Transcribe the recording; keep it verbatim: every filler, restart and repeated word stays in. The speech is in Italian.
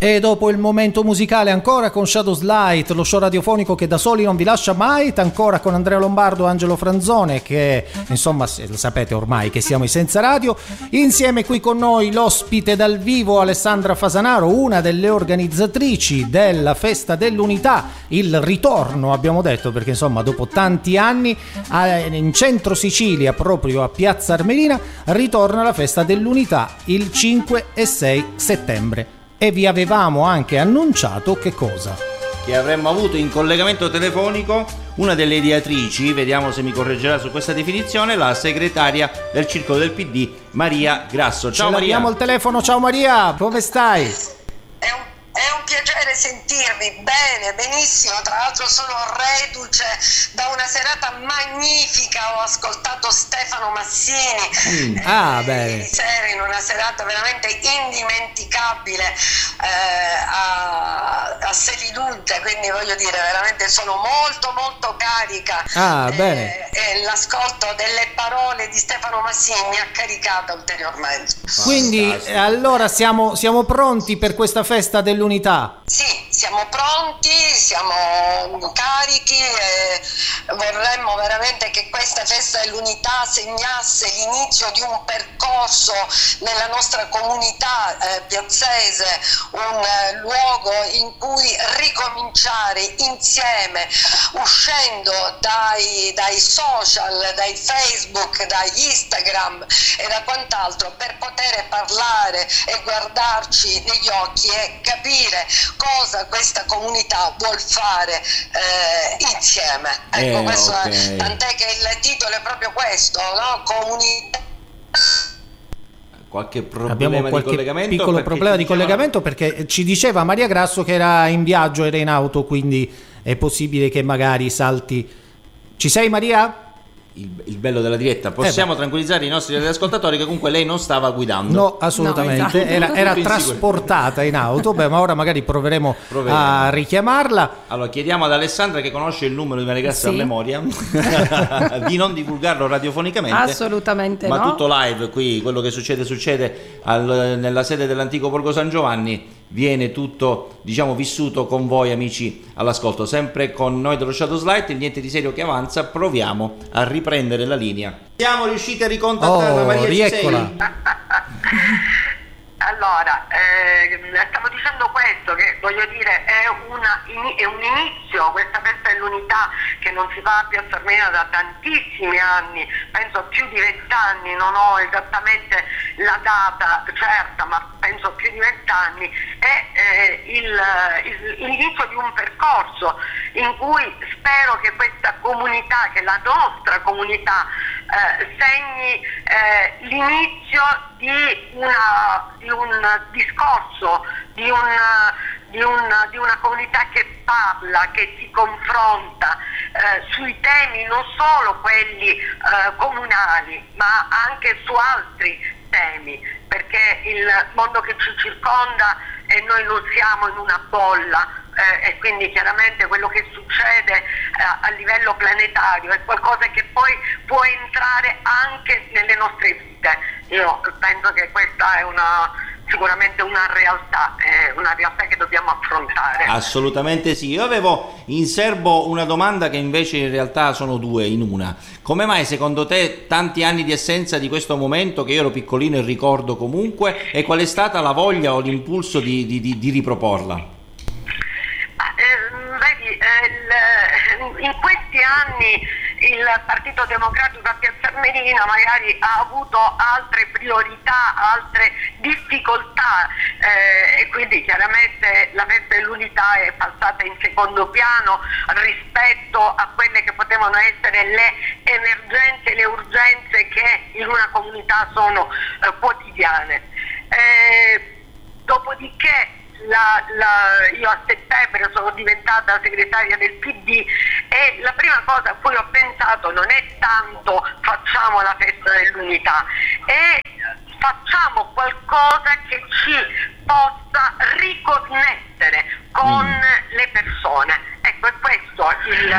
E dopo il momento musicale ancora con Shadows Light, lo show radiofonico che da soli non vi lascia mai, ancora con Andrea Lombardo e Angelo Franzone, che insomma lo sapete ormai che siamo i Senza Radio, insieme qui con noi l'ospite dal vivo Alessandra Fasanaro, una delle organizzatrici della Festa dell'Unità, il ritorno abbiamo detto, perché insomma dopo tanti anni in centro Sicilia, proprio a Piazza Armerina, ritorna la Festa dell'Unità il cinque e sei settembre. E vi avevamo anche annunciato che cosa? Che avremmo avuto in collegamento telefonico una delle ideatrici, vediamo se mi correggerà su questa definizione, la segretaria del Circolo del P D, Maria Grasso. Ciao Maria. Abbiamo il telefono, ciao Maria, come stai? È un, è un piacere sentirvi, bene, benissimo, tra l'altro sono reduce da una serata magnifica, ho ascoltato Stefano Massini mm. ah, eh, bene. ieri sera in una serata veramente indimenticabile eh, a, a Selidulte, quindi voglio dire veramente sono molto molto carica ah, eh, bene. e l'ascolto delle parole di Stefano Massini mi ha caricata ulteriormente. Quindi eh, allora siamo, siamo pronti per questa Festa dell'Unità? Sì, siamo pronti, siamo carichi e vorremmo veramente che questa Festa dell'Unità segnasse l'inizio di un percorso nella nostra comunità eh, piazzese, un eh, luogo in cui ricominciare insieme, uscendo dai, dai social, dai Facebook, dagli Instagram e da quant'altro, per poter parlare e guardarci negli occhi e capire cosa questa comunità vuol fare eh, insieme. Ecco, eh, questo okay. è, tant'è che il titolo è proprio questo, no? Comunità. Qualche problema Abbiamo di qualche collegamento? piccolo problema di diceva... collegamento perché ci diceva Maria Grasso che era in viaggio, era in auto, quindi è possibile che magari salti. Ci sei Maria? Il, il bello della diretta, possiamo eh tranquillizzare i nostri ascoltatori che comunque lei non stava guidando. No, assolutamente, no, era, era trasportata in auto, beh, ma ora magari proveremo, proveremo a richiamarla. Allora chiediamo ad Alessandra, che conosce il numero di Maria Grasso sì. a memoria, di non divulgarlo radiofonicamente. Assolutamente ma no. tutto live qui, quello che succede succede al, nella sede dell'antico Borgo San Giovanni, viene tutto, diciamo, vissuto con voi amici all'ascolto, sempre con noi dello Shadows Light. Il niente di serio che avanza, proviamo a riprendere la linea. Siamo riusciti a ricontattarla. Oh, Maria, rieccola. ci sei? Allora, eh, stavo dicendo questo, che voglio dire è, una, è un inizio, questa Festa dell'Unità che non si fa a Piazza Armerina da tantissimi anni, penso più di vent'anni, non ho esattamente la data certa, ma penso più di vent'anni, è eh, il, il, l'inizio di un percorso in cui spero che questa comunità, che la nostra comunità, eh, segni eh, l'inizio di una di un discorso, di, un, di, un, di una comunità che parla, che si confronta eh, sui temi non solo quelli eh, comunali, ma anche su altri temi, perché il mondo che ci circonda e noi non siamo in una bolla. Eh, e quindi chiaramente quello che succede eh, a livello planetario è qualcosa che poi può entrare anche nelle nostre vite. Io penso che questa è una sicuramente una realtà, è una realtà che dobbiamo affrontare. Assolutamente sì. Io avevo in serbo una domanda che invece in realtà sono due in una. Come mai secondo te tanti anni di assenza di questo momento, che io ero piccolino e ricordo comunque, e qual è stata la voglia o l'impulso di, di, di, di riproporla? In questi anni il Partito Democratico a Piazza Armerina magari ha avuto altre priorità, altre difficoltà eh, e quindi chiaramente la Festa dell'Unità è passata in secondo piano rispetto a quelle che potevano essere le emergenze, le urgenze che in una comunità sono eh, quotidiane. Eh, dopodiché La, la, io a settembre sono diventata segretaria del P D e la prima cosa a cui ho pensato non è tanto facciamo la Festa dell'Unità, è facciamo qualcosa che ci possa riconnettere con mm. le persone. Ecco, è questo il,